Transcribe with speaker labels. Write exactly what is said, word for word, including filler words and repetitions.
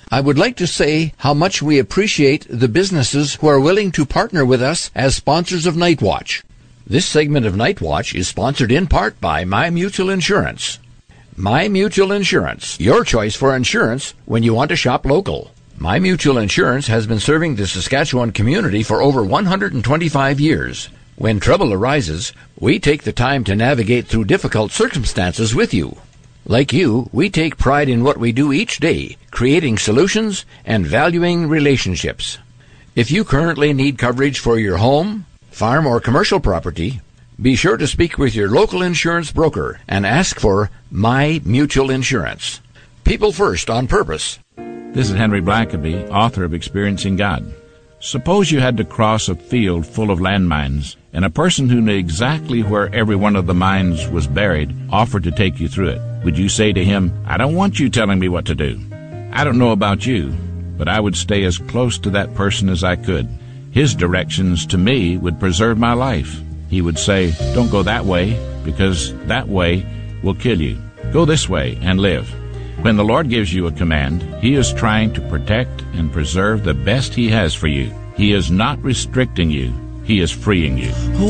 Speaker 1: I would like to say how much we appreciate the businesses who are willing to partner with us as sponsors of Night Watch. This segment of Night Watch is sponsored in part by My Mutual Insurance. My Mutual Insurance, your choice for insurance when you want to shop local. My Mutual Insurance has been serving the Saskatchewan community for over one hundred twenty-five years. When trouble arises, we take the time to navigate through difficult circumstances with you. Like you, we take pride in what we do each day, creating solutions and valuing relationships. If you currently need coverage for your home, farm, or commercial property, be sure to speak with your local insurance broker and ask for My Mutual Insurance. People first on purpose.
Speaker 2: This is Henry Blackaby, author of Experiencing God. Suppose you had to cross a field full of landmines, and a person who knew exactly where every one of the mines was buried offered to take you through it. Would you say to him, "I don't want you telling me what to do"? I don't know about you, but I would stay as close to that person as I could. His directions to me would preserve my life. He would say, "Don't go that way, because that way will kill you. Go this way and live." When the Lord gives you a command, He is trying to protect and preserve the best He has for you. He is not restricting you. He is freeing you.